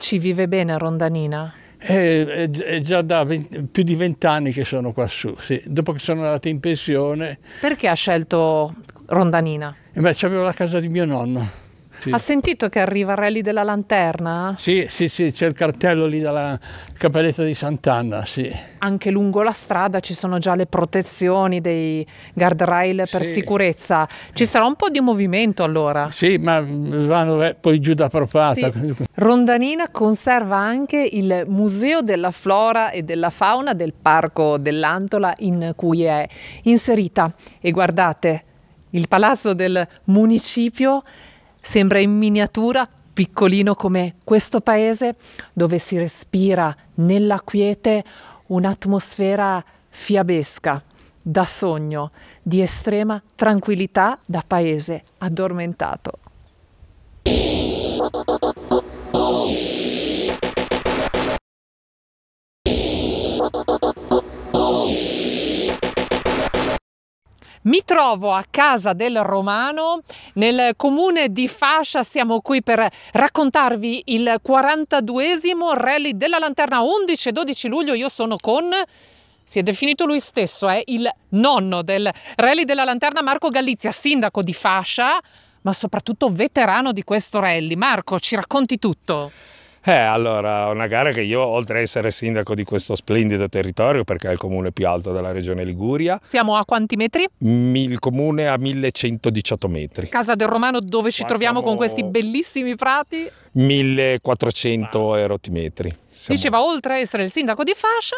ci vive bene a Rondanina? È già da più di 20 anni che sono qua su, sì. Dopo che sono andato in pensione. Perché ha scelto Rondanina? C'avevo la casa di mio nonno. Sì. Ha sentito che arriva Rally della Lanterna? Sì, c'è il cartello lì dalla Cappelletta di Sant'Anna, sì. Anche lungo la strada ci sono già le protezioni dei guardrail per sicurezza. Ci sarà un po' di movimento allora? Sì, ma vanno poi giù da Propata. Sì. Rondanina conserva anche il Museo della Flora e della Fauna del Parco dell'Antola in cui è inserita. E guardate, il palazzo del municipio sembra in miniatura, piccolino come questo paese, dove si respira nella quiete un'atmosfera fiabesca, da sogno, di estrema tranquillità, da paese addormentato. Mi trovo a Casa del Romano, nel comune di Fascia. Siamo qui per raccontarvi il 42esimo Rally della Lanterna, 11 e 12 luglio. Io sono con, si è definito lui stesso, il nonno del Rally della Lanterna, Marco Galizia, sindaco di Fascia, ma soprattutto veterano di questo rally. Marco, ci racconti tutto? Allora, una gara che io, oltre a essere sindaco di questo splendido territorio, perché è il comune più alto della regione Liguria. Siamo a quanti metri? Il comune a 1118 metri. Casa del Romano, dove ci troviamo con questi bellissimi prati? 1400 erotti metri. Diceva, oltre a essere il sindaco di Fascia,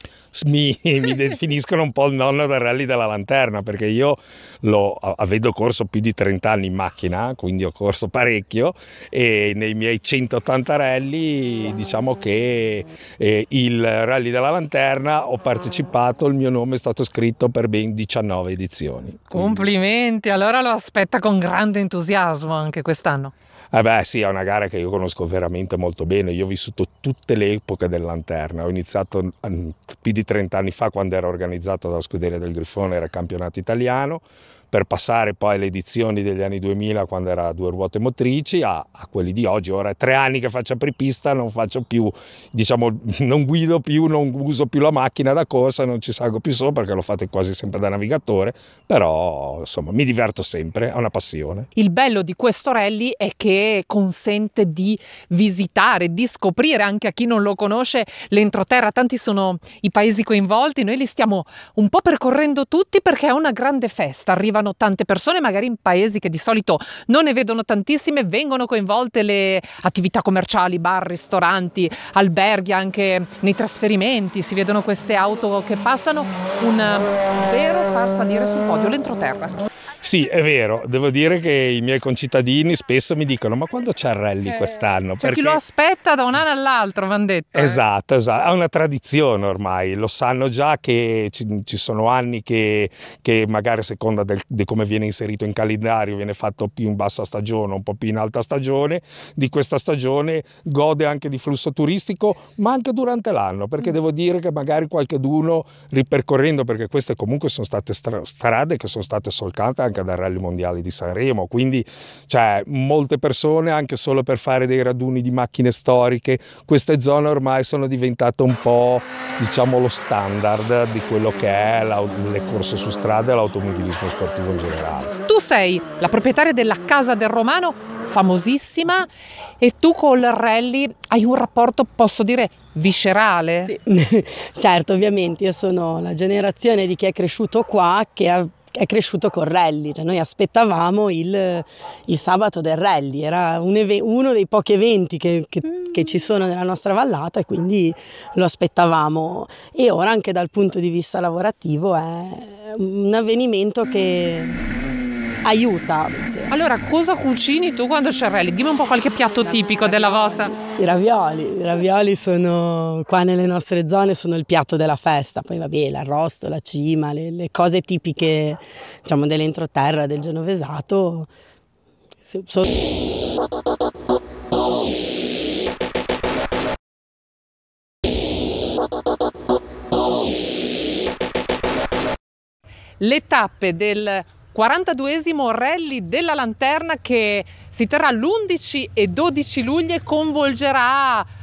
mi definiscono un po' il nonno del Rally della Lanterna, perché io avevo corso più di 30 anni in macchina, quindi ho corso parecchio, e nei miei 180 rally diciamo che il Rally della Lanterna ho partecipato, il mio nome è stato scritto per ben 19 edizioni. Complimenti, allora lo aspetta con grande entusiasmo anche quest'anno. Sì, è una gara che io conosco veramente molto bene. Io ho vissuto tutte le epoche della Lanterna. Ho iniziato più di 30 anni fa, quando era organizzato dalla Scuderia del Grifone, era il campionato italiano, per passare poi alle edizioni degli anni 2000, quando era a due ruote motrici, a quelli di oggi. Ora è 3 anni che faccio apripista, non faccio più, diciamo, non guido più, non uso più la macchina da corsa, non ci salgo più sopra, perché lo fate quasi sempre da navigatore, però insomma mi diverto sempre, è una passione. Il bello di questo rally è che consente di visitare, di scoprire anche a chi non lo conosce l'entroterra. Tanti sono i paesi coinvolti, noi li stiamo un po' percorrendo tutti perché è una grande festa. Arrivano tante persone, magari in paesi che di solito non ne vedono tantissime, vengono coinvolte le attività commerciali, bar, ristoranti, alberghi, anche nei trasferimenti, si vedono queste auto che passano, un vero far salire sul podio l'entroterra. Sì, è vero, devo dire che i miei concittadini spesso mi dicono: ma quando c'è il rally quest'anno? C'è chi lo aspetta da un anno all'altro, m'han detto. Esatto, è una tradizione ormai, lo sanno già che ci sono anni che magari a seconda di come viene inserito in calendario viene fatto più in bassa stagione, un po' più in alta stagione. Di questa stagione gode anche di flusso turistico, ma anche durante l'anno, perché devo dire che magari qualcheduno, ripercorrendo, perché queste comunque sono state strade che sono state solcate anche dal Rally Mondiale di Sanremo, quindi molte persone, anche solo per fare dei raduni di macchine storiche, queste zone ormai sono diventate un po', diciamo, lo standard di quello che è le corse su strada e l'automobilismo sportivo in generale. Tu sei la proprietaria della Casa del Romano, famosissima, e tu col rally hai un rapporto, posso dire, viscerale? Sì. Certo, ovviamente io sono la generazione di chi è cresciuto qua, che è cresciuto col rally, cioè noi aspettavamo il sabato del rally, era uno dei pochi eventi che ci sono nella nostra vallata, e quindi lo aspettavamo, e ora anche dal punto di vista lavorativo è un avvenimento che aiuta. Allora, cosa cucini tu quando c'è il rally? Dimmi un po' qualche piatto tipico della vostra. I ravioli sono qua nelle nostre zone, sono il piatto della festa. Poi vabbè, l'arrosto, la cima, le cose tipiche, diciamo, dell'entroterra, del genovesato. Le tappe del 42esimo Rally della Lanterna, che si terrà l'11 e 12 luglio e coinvolgerà